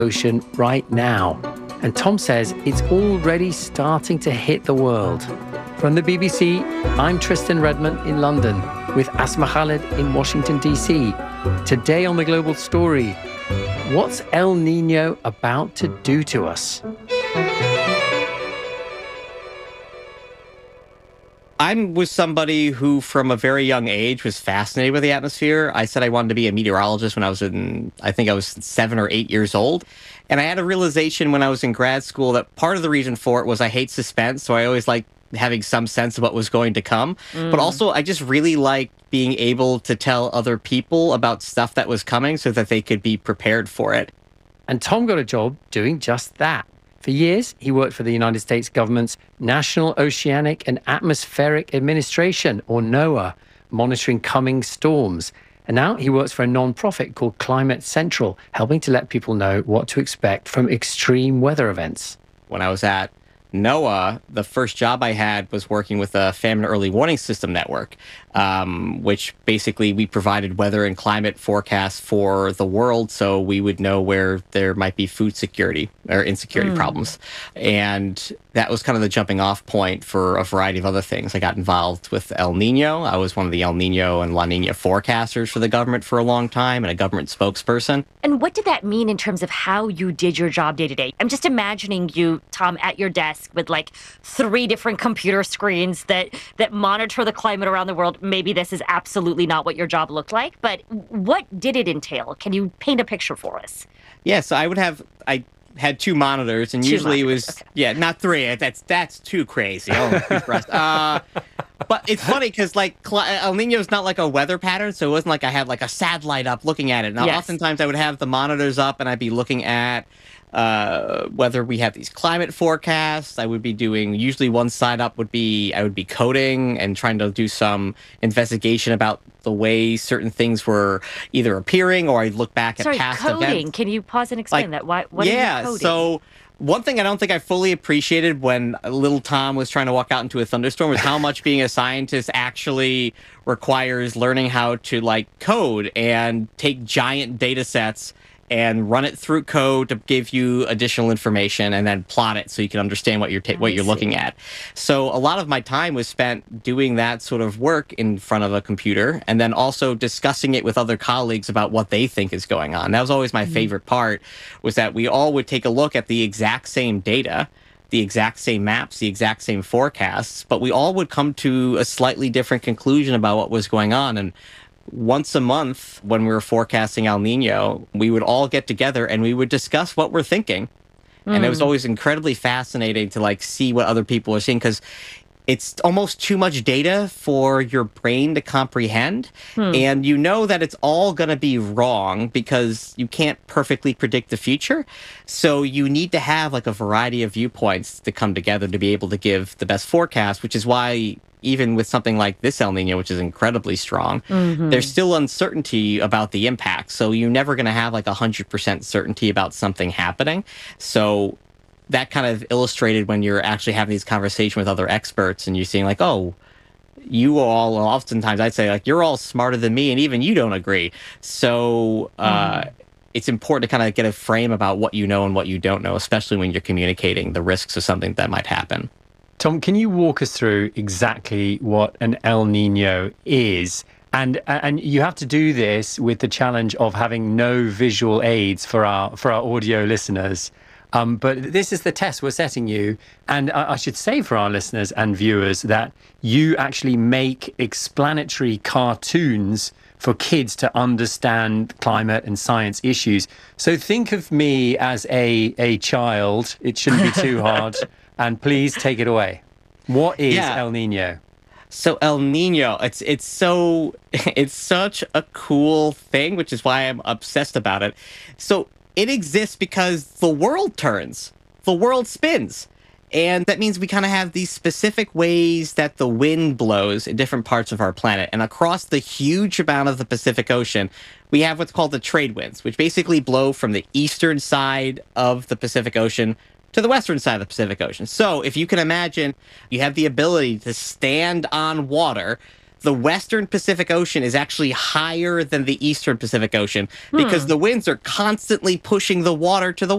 ocean right now. And Tom says it's already starting to hit the world. From the BBC, I'm Tristan Redmond in London with Asma Khalid in Washington, D.C. Today on The Global Story, what's El Nino about to do to us? I was somebody who, from a very young age, was fascinated with the atmosphere. I said I wanted to be a meteorologist when I was 7 or 8 years old. And I had a realization when I was in grad school that part of the reason for it was I hate suspense, so I always liked having some sense of what was going to come. But also, I just really liked being able to tell other people about stuff that was coming so that they could be prepared for it. And Tom got a job doing just that. For years, he worked for the United States government's National Oceanic and Atmospheric Administration, or NOAA, monitoring coming storms. And now he works for a non-profit called Climate Central, helping to let people know what to expect from extreme weather events. When I was at NOAA, the first job I had was working with a famine early warning system network, which basically we provided weather and climate forecasts for the world so we would know where there might be food security or insecurity problems. And that was kind of the jumping off point for a variety of other things. I got involved with El Nino. I was one of the El Nino and La Nina forecasters for the government for a long time and a government spokesperson. And what did that mean in terms of how you did your job day to day? I'm just imagining you, Tom, at your desk with like 3 different computer screens that monitor the climate around the world. Maybe this is absolutely not what your job looked like, but what did it entail? Can you paint a picture for us? Yeah, so I had 2 monitors, and usually it was, not 3. That's too crazy. But it's funny because like El Nino is not like a weather pattern, so it wasn't like I had like a satellite up looking at it. Now, oftentimes I would have the monitors up and I'd be looking at whether we have these climate forecasts. I would be doing, usually one side up would be, I would be coding and trying to do some investigation about the way certain things were either appearing, or I'd look back at past coding. events. Can you pause and explain that? What are you coding? So one thing I don't think I fully appreciated when little Tom was trying to walk out into a thunderstorm was how much being a scientist actually requires learning how to like code and take giant data sets and run it through code to give you additional information and then plot it so you can understand what you're looking at. So a lot of my time was spent doing that sort of work in front of a computer and then also discussing it with other colleagues about what they think is going on. That was always my favorite part, was that we all would take a look at the exact same data, the exact same maps, the exact same forecasts, but we all would come to a slightly different conclusion about what was going on. And once a month, when we were forecasting El Nino, we would all get together and we would discuss what we're thinking. And it was always incredibly fascinating to like see what other people are seeing, because it's almost too much data for your brain to comprehend. And you know that it's all going to be wrong because you can't perfectly predict the future. So you need to have like a variety of viewpoints to come together to be able to give the best forecast, which is why even with something like this El Nino, which is incredibly strong, there's still uncertainty about the impact. So you're never going to have like 100% certainty about something happening. So that kind of illustrated when you're actually having these conversations with other experts and you're seeing like, oh, you all, oftentimes I'd say like, you're all smarter than me and even you don't agree. So it's important to kind of get a frame about what you know and what you don't know, especially when you're communicating the risks of something that might happen. Tom, can you walk us through exactly what an El Nino is? And you have to do this with the challenge of having no visual aids for our audio listeners. But this is the test we're setting you. And I should say for our listeners and viewers that you actually make explanatory cartoons for kids to understand climate and science issues. So think of me as a child. It shouldn't be too hard. And please take it away. What is El Nino? So El Nino, it's such a cool thing, which is why I'm obsessed about it. So it exists because the world turns, the world spins. And that means we kind of have these specific ways that the wind blows in different parts of our planet. And across the huge amount of the Pacific Ocean, we have what's called the trade winds, which basically blow from the eastern side of the Pacific Ocean to the western side of the Pacific Ocean. So if you can imagine, you have the ability to stand on water. the western Pacific Ocean is actually higher than the eastern Pacific Ocean because the winds are constantly pushing the water to the